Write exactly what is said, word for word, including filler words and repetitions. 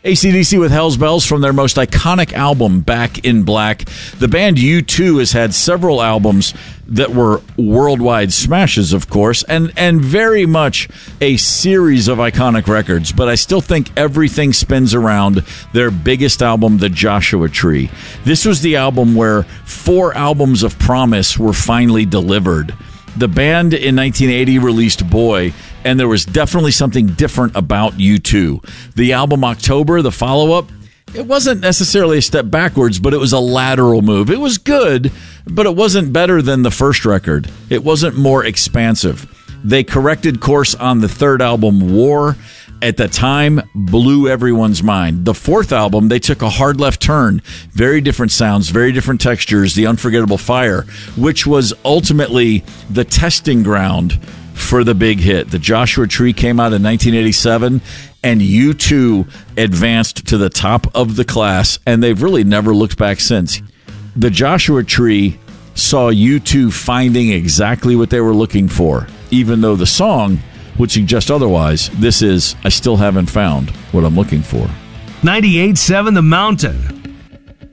A C D C with Hell's Bells from their most iconic album, Back in Black. The band U two has had several albums that were worldwide smashes, of course, and, and very much a series of iconic records. But I still think everything spins around their biggest album, The Joshua Tree. This was the album where four albums of promise were finally delivered. The band in nineteen eighty released Boy, and there was definitely something different about U two. The album October, the follow-up, it wasn't necessarily a step backwards, but it was a lateral move. It was good, but it wasn't better than the first record. It wasn't more expansive. They corrected course on the third album, War. At the time, blew everyone's mind. The fourth album, they took a hard left turn. Very different sounds, very different textures, The Unforgettable Fire, which was ultimately the testing ground for the big hit. The Joshua Tree came out in nineteen eighty-seven, and U two advanced to the top of the class, and they've really never looked back since. The Joshua Tree saw U two finding exactly what they were looking for, even though the song would suggest otherwise. This is I Still Haven't Found What I'm Looking For. ninety-eight point seven The Mountain